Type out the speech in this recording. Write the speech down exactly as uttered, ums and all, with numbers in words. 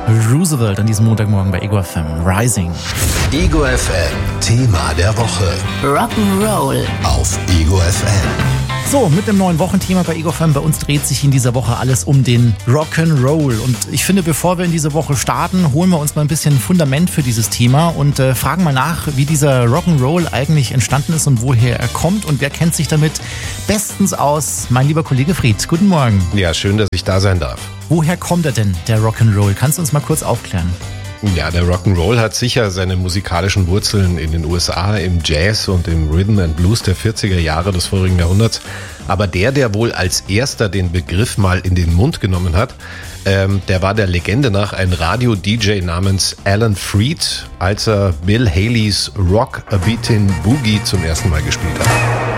Roosevelt an diesem Montagmorgen bei Ego F M. Rising. Ego F M, Thema der Woche. Rock'n'Roll. Auf Ego F M. So, mit einem neuen Wochenthema bei Ego F M. Bei uns dreht sich in dieser Woche alles um den Rock'n'Roll. Und ich finde, bevor wir in diese Woche starten, holen wir uns mal ein bisschen Fundament für dieses Thema und äh, fragen mal nach, wie dieser Rock'n'Roll eigentlich entstanden ist und woher er kommt. Und wer kennt sich damit bestens aus? Mein lieber Kollege Fried. Guten Morgen. Ja, schön, dass ich da sein darf. Woher kommt er denn, der Rock'n'Roll? Kannst du uns mal kurz aufklären? Ja, der Rock'n'Roll hat sicher seine musikalischen Wurzeln in den U S A, im Jazz und im Rhythm and Blues der vierziger Jahre des vorigen Jahrhunderts. Aber der, der wohl als erster den Begriff mal in den Mund genommen hat, ähm, der war der Legende nach ein Radio-D J namens Alan Freed, als er Bill Haleys Rock A Beatin' Boogie zum ersten Mal gespielt hat.